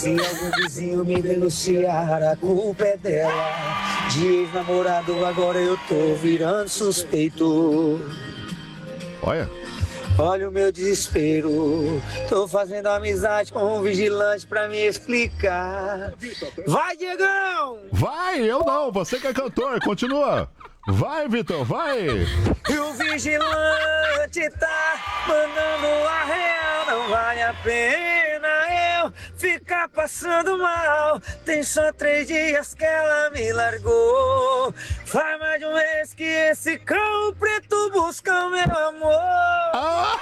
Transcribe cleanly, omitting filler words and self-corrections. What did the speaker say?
Se algum vizinho me denunciar, a culpa é dela. De ex-namorado, agora eu tô virando suspeito. Olha. Olha o meu desespero. Tô fazendo amizade com um vigilante pra me explicar. Vai, Diegão! Vai, eu não, você que é cantor, continua. Vai, Vitor, vai. E o vigilante tá mandando a real. Não vale a pena eu ficar passando mal. Tem só 3 dias que ela me largou. Faz mais de um mês que esse cão preto busca meu amor. Ah!